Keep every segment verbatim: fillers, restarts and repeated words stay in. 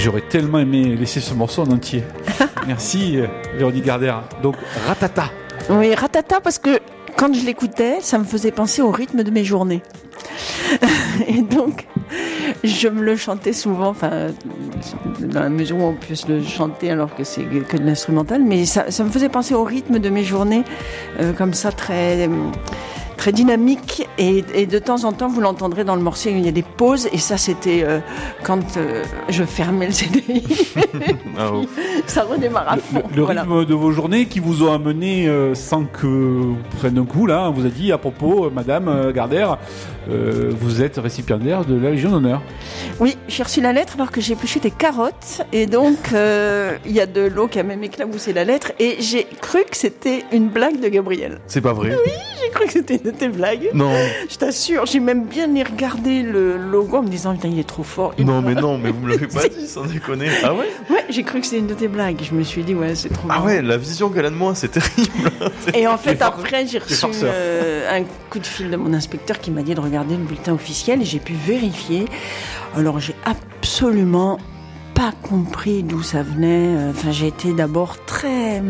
J'aurais tellement aimé laisser ce morceau en entier. Merci Véronique Gardère. Donc Ratata. Oui, Ratata, parce que quand je l'écoutais, ça me faisait penser au rythme de mes journées. Et donc, je me le chantais souvent, enfin, dans la mesure où on peut se le chanter alors que c'est que de l'instrumental, mais ça, ça me faisait penser au rythme de mes journées, euh, comme ça, très... très dynamique, et, et de temps en temps vous l'entendrez dans le morceau, il y a des pauses, et ça c'était euh, quand euh, je fermais le C D I. Ah oh. Ça redémarre à fond. Le, le rythme voilà. de vos journées qui vous ont amené euh, sans que vous preniez un coup là, on vous a dit à propos, euh, Madame euh, Gardère, euh, vous êtes récipiendaire de la Légion d'honneur. Oui, j'ai reçu la lettre alors que j'ai épluché des carottes, et donc euh, il y a de l'eau qui a même éclaboussé la lettre, et j'ai cru que c'était une blague de Gabriel. C'est pas vrai? Oui, j'ai cru que c'était une tes blagues. Non. Je t'assure, j'ai même bien regardé le logo en me disant putain il est trop fort. Non mais non, mais vous me l'avez pas dit sans déconner. Ah ouais? Ouais, j'ai cru que c'était une de tes blagues. Je me suis dit ouais c'est trop. Ah bien. Ouais, la vision qu'elle a de moi, c'est terrible. Et en fait après j'ai reçu euh, un coup de fil de mon inspecteur qui m'a dit de regarder le bulletin officiel et j'ai pu vérifier. Alors j'ai absolument pas compris d'où ça venait. Enfin j'ai été d'abord très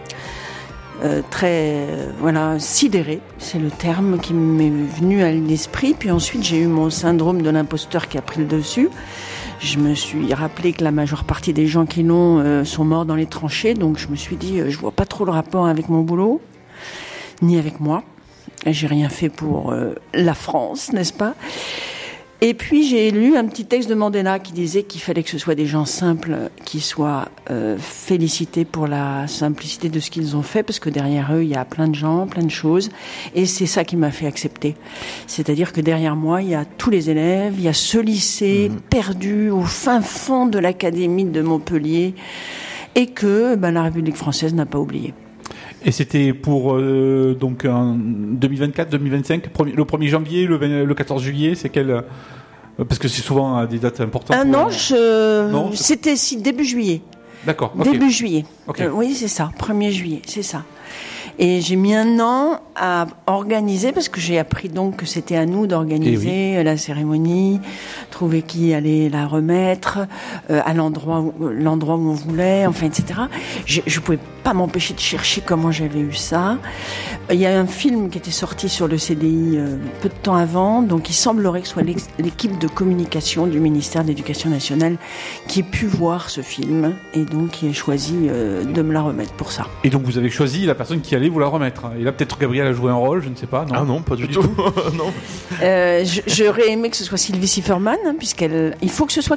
Euh, très euh, voilà sidérée, c'est le terme qui m'est venu à l'esprit. Puis ensuite j'ai eu mon syndrome de l'imposteur qui a pris le dessus. Je me suis rappelé que la majeure partie des gens qui l'ont euh, sont morts dans les tranchées, donc je me suis dit euh, je vois pas trop le rapport avec mon boulot ni avec moi. J'ai rien fait pour euh, la France, n'est-ce pas? Et puis j'ai lu un petit texte de Mandela qui disait qu'il fallait que ce soit des gens simples qui soient euh, félicités pour la simplicité de ce qu'ils ont fait, parce que derrière eux il y a plein de gens, plein de choses, et c'est ça qui m'a fait accepter. C'est-à-dire que derrière moi il y a tous les élèves, il y a ce lycée mmh. perdu au fin fond de l'académie de Montpellier, et que ben, la République française n'a pas oublié. Et c'était pour euh, donc en deux mille vingt-quatre, deux mille vingt-cinq, le premier janvier, le, vingt, le quatorze juillet, c'est quel euh, parce que c'est souvent à des dates importantes. Ah non, je... non c'était si, début juillet. D'accord. Okay. Début juillet. Okay. Euh, oui, c'est ça, premier juillet, c'est ça. Et j'ai mis un an à organiser, parce que j'ai appris donc que c'était à nous d'organiser oui. la cérémonie, trouver qui allait la remettre, euh, à l'endroit où, l'endroit où on voulait, enfin, et cetera. Je ne pouvais pas m'empêcher de chercher comment j'avais eu ça. Il y a un film qui était sorti sur le C D I euh, peu de temps avant, donc il semblerait que ce soit l'équipe de communication du ministère de l'Éducation nationale qui ait pu voir ce film, et donc qui ait choisi euh, de me la remettre pour ça. Et donc vous avez choisi la personne qui allait vous la remettre. Et là, peut-être Gabriel a joué un rôle, je ne sais pas. Non ah non, pas du, pas tout. du tout. non. Euh, j'aurais aimé que ce soit Sylvie Sifferman, hein, puisqu'elle. Il faut que ce soit